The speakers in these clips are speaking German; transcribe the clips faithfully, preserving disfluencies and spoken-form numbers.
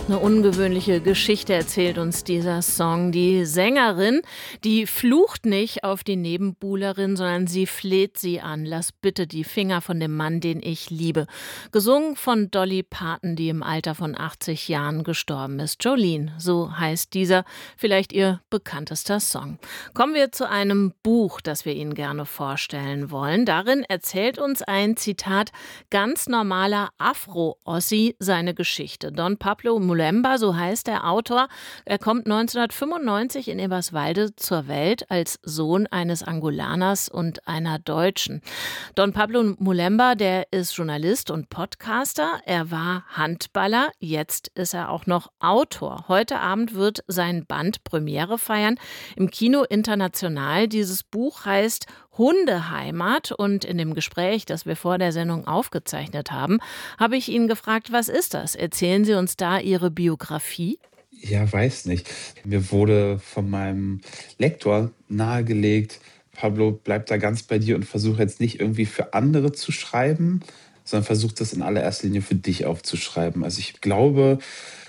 Eine ungewöhnliche Geschichte erzählt uns dieser Song. Die Sängerin, die flucht nicht auf die Nebenbuhlerin, sondern sie fleht sie an. Lass bitte die Finger von dem Mann, den ich liebe. Gesungen von Dolly Parton, die im Alter von achtzig Jahren gestorben ist. Jolene, so heißt dieser, vielleicht ihr bekanntester Song. Kommen wir zu einem Buch, das wir Ihnen gerne vorstellen wollen. Darin erzählt uns ein, Zitat, ganz normaler Afro-Ossi seine Geschichte. Don Pablo Mulemba, so heißt der Autor. Er kommt neunzehnhundertfünfundneunzig in Eberswalde zur Welt als Sohn eines Angolaners und einer Deutschen. Don Pablo Mulemba, der ist Journalist und Podcaster. Er war Handballer, jetzt ist er auch noch Autor. Heute Abend wird sein Band Premiere feiern im Kino International. Dieses Buch heißt Hundeheimat, und in dem Gespräch, das wir vor der Sendung aufgezeichnet haben, habe ich ihn gefragt, was ist das? Erzählen Sie uns da Ihre Biografie? Ja, weiß nicht. Mir wurde von meinem Lektor nahegelegt, Pablo, bleib da ganz bei dir und versuche jetzt nicht irgendwie für andere zu schreiben, sondern versuch das in allererster Linie für dich aufzuschreiben. Also ich glaube,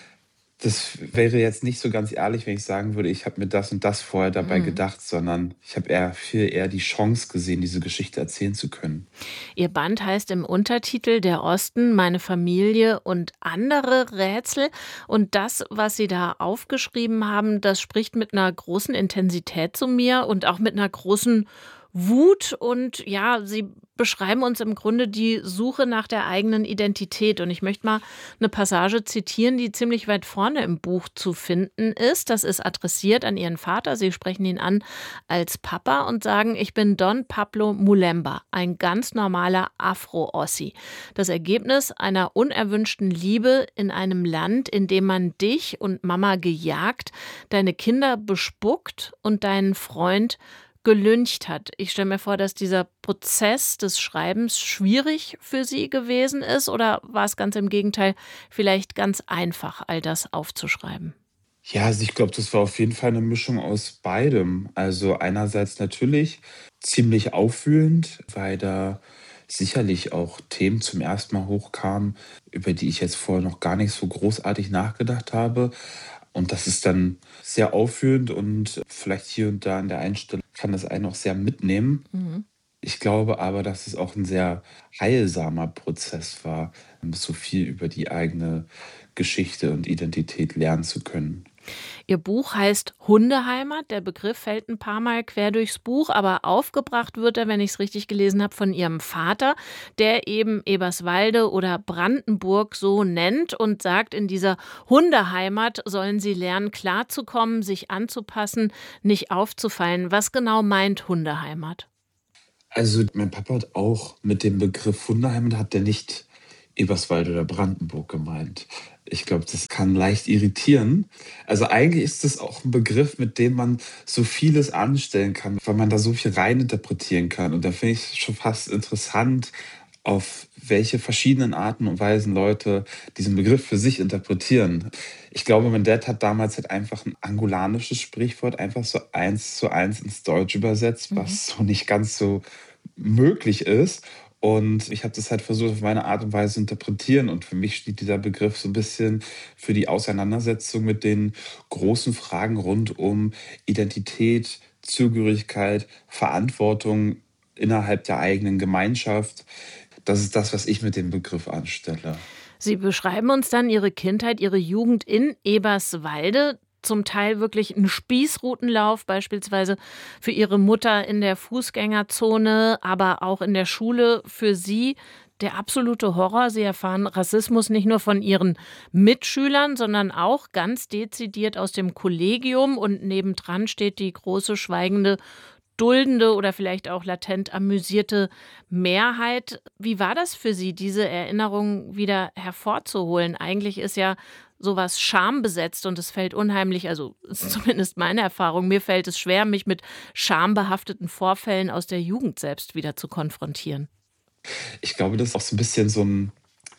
das wäre jetzt nicht so ganz ehrlich, wenn ich sagen würde, ich habe mir das und das vorher dabei Mhm. gedacht, sondern ich habe eher viel eher die Chance gesehen, diese Geschichte erzählen zu können. Ihr Band heißt im Untertitel Der Osten, meine Familie und andere Rätsel. Und das, was Sie da aufgeschrieben haben, das spricht mit einer großen Intensität zu mir und auch mit einer großen Wut. Und ja, Sie beschreiben uns im Grunde die Suche nach der eigenen Identität. Und ich möchte mal eine Passage zitieren, die ziemlich weit vorne im Buch zu finden ist. Das ist adressiert an Ihren Vater. Sie sprechen ihn an als Papa und sagen, ich bin Don Pablo Mulemba, ein ganz normaler Afro-Ossi. Das Ergebnis einer unerwünschten Liebe in einem Land, in dem man dich und Mama gejagt, deine Kinder bespuckt und deinen Freund gelyncht hat. Ich stelle mir vor, dass dieser Prozess des Schreibens schwierig für Sie gewesen ist, oder war es ganz im Gegenteil vielleicht ganz einfach, all das aufzuschreiben? Ja, also ich glaube, das war auf jeden Fall eine Mischung aus beidem. Also einerseits natürlich ziemlich aufwühlend, weil da sicherlich auch Themen zum ersten Mal hochkamen, über die ich jetzt vorher noch gar nicht so großartig nachgedacht habe. Und das ist dann sehr aufwühlend und vielleicht hier und da an der einen Stelle kann das einen auch sehr mitnehmen. Mhm. Ich glaube aber, dass es auch ein sehr heilsamer Prozess war, so viel über die eigene Geschichte und Identität lernen zu können. Ihr Buch heißt Hundeheimat. Der Begriff fällt ein paar Mal quer durchs Buch, aber aufgebracht wird er, wenn ich es richtig gelesen habe, von Ihrem Vater, der eben Eberswalde oder Brandenburg so nennt und sagt, in dieser Hundeheimat sollen sie lernen, klarzukommen, sich anzupassen, nicht aufzufallen. Was genau meint Hundeheimat? Also mein Papa hat auch mit dem Begriff Hundeheimat hat der nicht Eberswalde oder Brandenburg gemeint. Ich glaube, das kann leicht irritieren. Also eigentlich ist es auch ein Begriff, mit dem man so vieles anstellen kann, weil man da so viel reininterpretieren kann. Und da finde ich es schon fast interessant, auf welche verschiedenen Arten und Weisen Leute diesen Begriff für sich interpretieren. Ich glaube, mein Dad hat damals halt einfach ein angolanisches Sprichwort einfach so eins zu eins ins Deutsche übersetzt, Mhm. was so nicht ganz so möglich ist. Und ich habe das halt versucht, auf meine Art und Weise zu interpretieren. Und für mich steht dieser Begriff so ein bisschen für die Auseinandersetzung mit den großen Fragen rund um Identität, Zugehörigkeit, Verantwortung innerhalb der eigenen Gemeinschaft. Das ist das, was ich mit dem Begriff anstelle. Sie beschreiben uns dann Ihre Kindheit, Ihre Jugend in Eberswalde. Zum Teil wirklich ein Spießrutenlauf, beispielsweise für Ihre Mutter in der Fußgängerzone, aber auch in der Schule für Sie der absolute Horror. Sie erfahren Rassismus nicht nur von Ihren Mitschülern, sondern auch ganz dezidiert aus dem Kollegium. Und nebendran steht die große, schweigende, duldende oder vielleicht auch latent amüsierte Mehrheit. Wie war das für Sie, diese Erinnerung wieder hervorzuholen? Eigentlich ist ja sowas schambesetzt und es fällt unheimlich, also ist zumindest meine Erfahrung, mir fällt es schwer, mich mit schambehafteten Vorfällen aus der Jugend selbst wieder zu konfrontieren. Ich glaube, das ist auch so ein bisschen so ein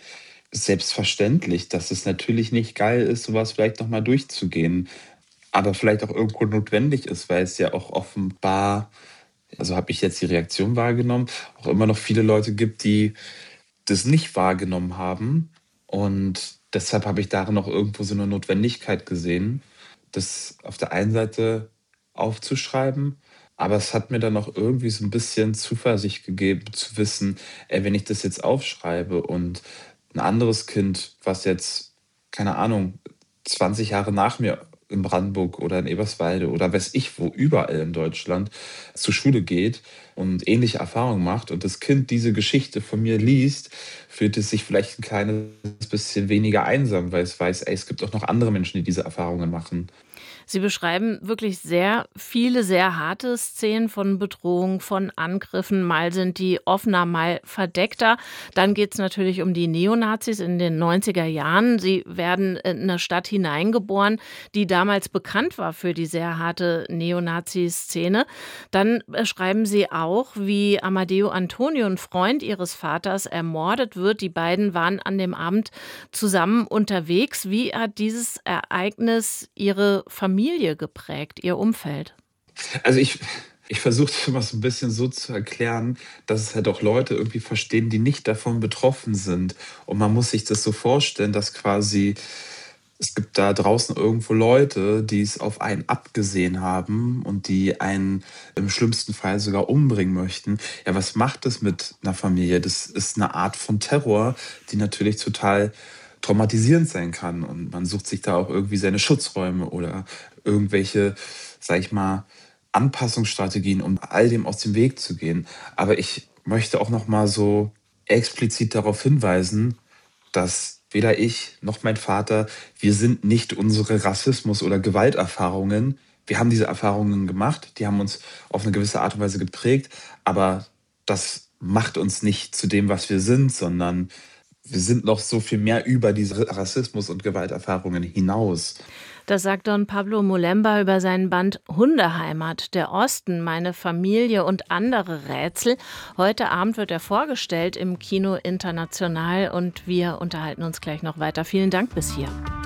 selbstverständlich, dass es natürlich nicht geil ist, sowas vielleicht noch mal durchzugehen, aber vielleicht auch irgendwo notwendig ist, weil es ja auch offenbar, also habe ich jetzt die Reaktion wahrgenommen, auch immer noch viele Leute gibt, die das nicht wahrgenommen haben und Deshalb habe ich darin auch irgendwo so 'ne Notwendigkeit gesehen, das auf der einen Seite aufzuschreiben, aber es hat mir dann auch irgendwie so 'n bisschen Zuversicht gegeben zu wissen: „Ey, wenn ich das jetzt aufschreibe und 'n anderes Kind, was jetzt, keine Ahnung, zwanzig Jahre nach mir in Brandenburg oder in Eberswalde oder weiß ich wo, überall in Deutschland zur Schule geht und ähnliche Erfahrungen macht und das Kind diese Geschichte von mir liest, fühlt es sich vielleicht 'n kleines bisschen weniger einsam, weil es weiß: Ey, es gibt auch noch andere Menschen, die diese Erfahrungen machen.“ Sie beschreiben wirklich sehr viele, sehr harte Szenen von Bedrohung, von Angriffen. Mal sind die offener, mal verdeckter. Dann geht's natürlich um die Neonazis in den neunziger Jahren. Sie werden in 'ne Stadt hineingeboren, die damals bekannt war für die sehr harte Neonazi-Szene. Dann beschreiben Sie auch, wie Amadeo Antonio, 'n Freund Ihres Vaters, ermordet wird. Die beiden waren an dem Abend zusammen unterwegs. Wie hat dieses Ereignis Ihre Familie geprägt, Ihr Umfeld? Also, ich ich versuche das immer so 'n bisschen so zu erklären, dass es halt auch Leute irgendwie verstehen, die nicht davon betroffen sind. Und man muss sich das so vorstellen, dass quasi es gibt da draußen irgendwo Leute, die es auf einen abgesehen haben und die einen im schlimmsten Fall sogar umbringen möchten. Ja, was macht das mit 'ner Familie? Das ist 'ne Art von Terror, die natürlich total traumatisierend sein kann. Und man sucht sich da auch irgendwie seine Schutzräume oder irgendwelche, sage ich mal, Anpassungsstrategien, um all dem aus dem Weg zu gehen. Aber ich möchte auch noch mal so explizit darauf hinweisen, dass weder ich noch mein Vater wir sind nicht unsere Rassismus oder Gewalterfahrungen. Wir haben diese Erfahrungen gemacht, die haben uns auf 'ne gewisse Art und Weise geprägt, aber das macht uns nicht zu dem, was wir sind, sondern wir sind noch so viel mehr über diese Rassismus und Gewalterfahrungen hinaus. Das sagt Don Pablo Molemba über seinen Band „Hundeheimat. Der Osten, meine Familie und andere Rätsel“. Heute Abend wird er vorgestellt im Kino International und wir unterhalten uns gleich noch weiter. Vielen Dank bis hier.